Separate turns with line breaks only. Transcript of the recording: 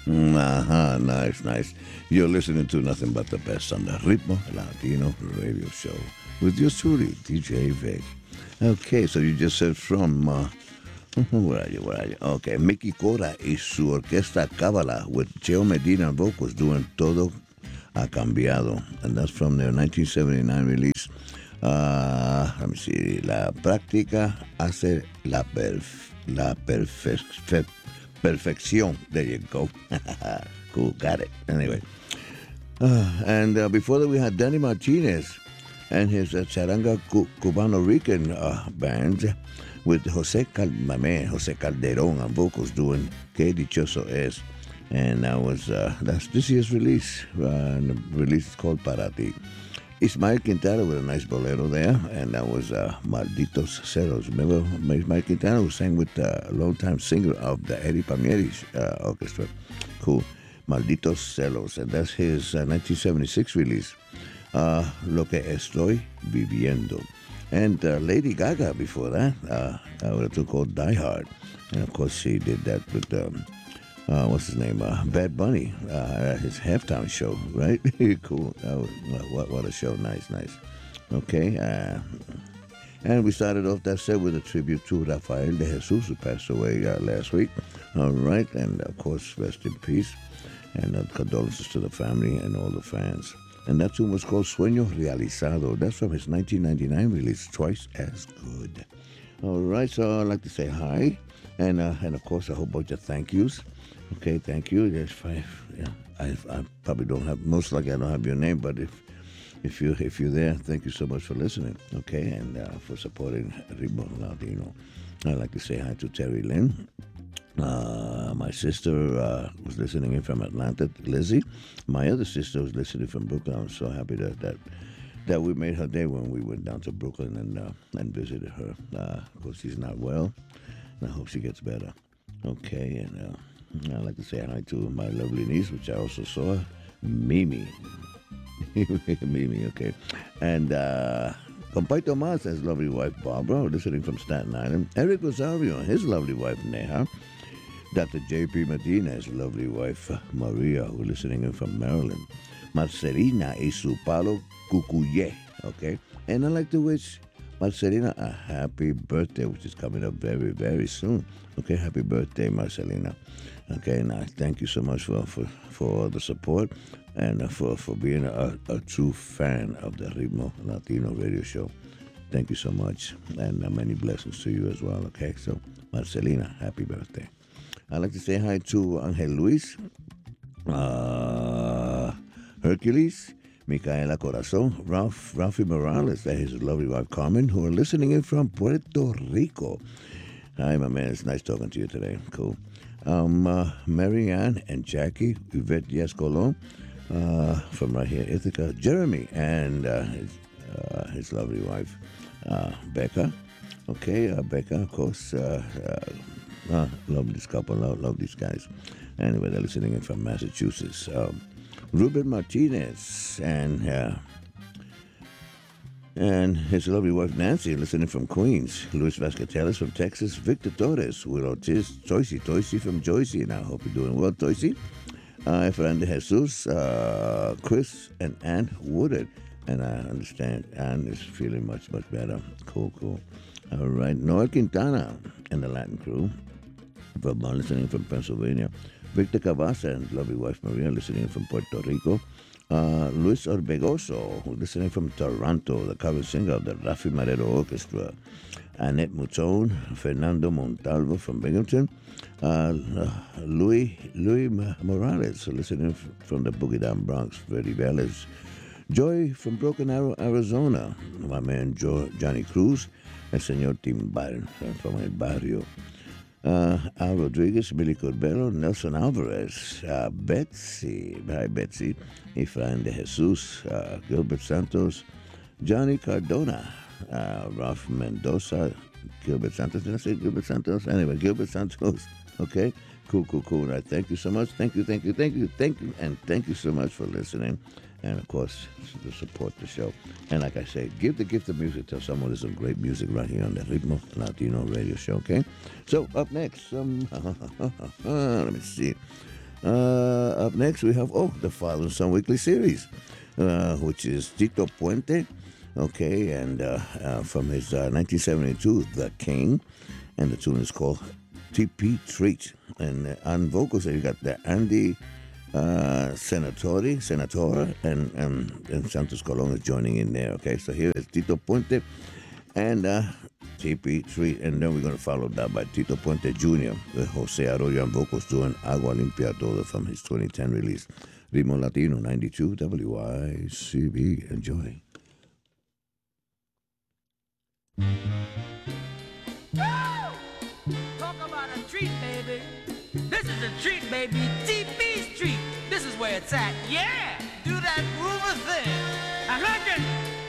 Nice, nice. You're listening to nothing but the best on the Ritmo Latino radio show with yours truly, DJ Vic. Okay, so you just said from, where are you? Okay, Mickey Cora y su orquesta Cábala with Cheo Medina on vocals doing Todo ha cambiado. And that's from their 1979 release. Let me see. La práctica hace la perfección. There you go. Cool, got it. Anyway. And before that, we had Danny Martinez and his Charanga Cubano Rican band with my man Jose Calderon on vocals doing Que Dichoso Es. And that's this year's release. And the release is called Para Ti. Ismael Quintana with a nice bolero there, and that was Malditos Celos. Remember Ismael Quintana, who sang with a longtime singer of the Eddie Palmieri Orchestra. Cool. Malditos Celos, and that's his 1976 release, Lo que estoy viviendo. And Lady Gaga before that, with a tune called Die Hard. And of course, she did that with, what's his name? Bad Bunny, at his halftime show, right? Cool. What a show. Nice. Okay. And we started off that set with a tribute to Rafael de Jesus, who passed away last week. All right. And of course, rest in peace. And condolences to the family and all the fans. And that tune was called Sueño Realizado. That's from his 1999 release, Twice as Good. All right, so I'd like to say hi. And of course, a whole bunch of thank yous. Okay, thank you. There's 5. Yeah, I probably don't have, most likely I don't have your name, but if you're there, thank you so much for listening. Okay, and for supporting Ritmo Latino. I'd like to say hi to Terry Lynn. My sister was listening in from Atlanta, Lizzie. My other sister was listening from Brooklyn. I'm so happy that we made her day when we went down to Brooklyn and visited her. Of course, she's not well, and I hope she gets better. Okay, and I'd like to say hi to my lovely niece, which I also saw, Mimi. Mimi, okay. And Compay Tomas, his lovely wife, Barbara, listening from Staten Island. Eric Rosario and his lovely wife, Neha. Dr. J.P. Medina, his lovely wife, Maria, who listening in from Maryland. Marcelina y su palo cucuye, okay? And I'd like to wish Marcelina a happy birthday, which is coming up very, very soon. Okay, happy birthday, Marcelina. Okay, and I thank you so much for the support and for being a true fan of the Ritmo Latino radio show. Thank you so much, and many blessings to you as well, okay? So, Marcelina, happy birthday. I'd like to say hi to Angel Luis, Hercules, Micaela Corazon, Ralphie Morales, and his lovely wife Carmen, who are listening in from Puerto Rico. Hi, my man. It's nice talking to you today. Cool. Marianne and Jackie, Yvette Diaz Colon, from right here, Ithaca, Jeremy, and his lovely wife, Becca. Okay, Becca, of course. Love this couple, love these guys. Anyway, they're listening in from Massachusetts. Ruben Martinez and his lovely wife Nancy listening from Queens. Luis Vascatellis from Texas. Victor Torres with Ortiz. Toisi from Joyce. And I hope you're doing well, Toisi. Efrain de Jesus, Chris, and Ann Woodard. And I understand Ann is feeling much, much better. Cool. All right. Noel Quintana and the Latin crew from listening from Pennsylvania. Victor Cavazza and lovely wife Maria listening from Puerto Rico. Luis Orbegoso, listening from Toronto, the cover singer of the Rafi Marrero Orchestra. Annette Mouton, Fernando Montalvo from Binghamton. Louis Morales, listening from the Boogie Down Bronx, Freddie Velez. Joy from Broken Arrow, Arizona. My man Johnny Cruz. El señor Timbal from El Barrio. Al Rodriguez, Billy Corbero, Nelson Alvarez, Betsy, hi Betsy, Efrain de Jesus, Gilbert Santos, Johnny Cardona, Ralph Mendoza, Gilbert Santos. Did I say Gilbert Santos? Anyway, Gilbert Santos. Okay, cool. Right, thank you so much. Thank you, and thank you so much for listening. And of course, to support the show. And like I say, give the gift of music to someone. There's some great music right here on the Ritmo Latino radio show, okay? So, up next, let me see. Up next, we have, the Father and Son Weekly Series, which is Tito Puente, okay, and from his 1972, The King, and the tune is called TP Treat. And on vocals, you got the Andy Senator, and Santos Colon is joining in there, okay? So here is Tito Puente and TP Treat, and then we're going to follow that by Tito Puente Jr. with Jose Arroyo on vocals doing Agua Limpia Toda from his 2010 release. Ritmo Latino 92 WICB. Enjoy.
Talk about a treat, baby. This is a treat, baby. TP's treat. This is where it's at. Yeah! Do that groove thing. I like it.